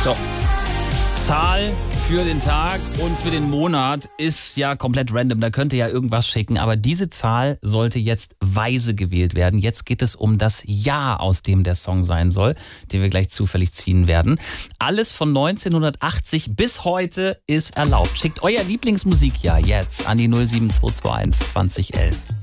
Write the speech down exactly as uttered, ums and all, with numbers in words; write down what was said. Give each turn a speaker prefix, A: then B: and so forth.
A: So. Zahl für den Tag und für den Monat ist ja komplett random. Da könnt ihr ja irgendwas schicken. Aber diese Zahl sollte jetzt weise gewählt werden. Jetzt geht es um das Jahr, aus dem der Song sein soll, den wir gleich zufällig ziehen werden. Alles von neunzehnhundertachtzig bis heute ist erlaubt. Schickt euer Lieblingsmusikjahr jetzt an die null sieben zwei zwei eins zwanzig elf.